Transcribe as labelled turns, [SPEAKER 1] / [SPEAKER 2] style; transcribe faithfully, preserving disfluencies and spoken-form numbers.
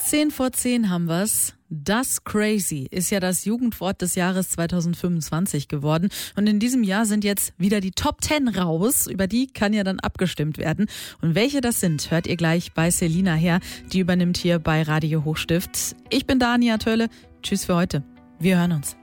[SPEAKER 1] Zehn vor zehn haben wir's. Das Crazy ist ja das Jugendwort des Jahres zweitausendfünfundzwanzig geworden. Und in diesem Jahr sind jetzt wieder die Top Ten raus. Über die kann ja dann abgestimmt werden. Und welche das sind, hört ihr gleich bei Selina her. Die übernimmt hier bei Radio Hochstift. Ich bin Dania Tölle. Tschüss für heute. Wir hören uns.